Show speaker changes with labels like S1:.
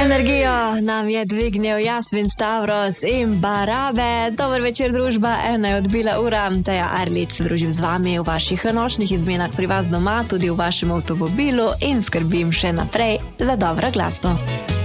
S1: Energijo nam je dvignil Jasmin Stavros in Barabe. Dober večer, družba, ena je odbila ura. Teja Arlič se družim z vami v vaših nočnih izmenah pri vas doma, tudi v vašem avtomobilu in skrbim še naprej za dobro glasbo.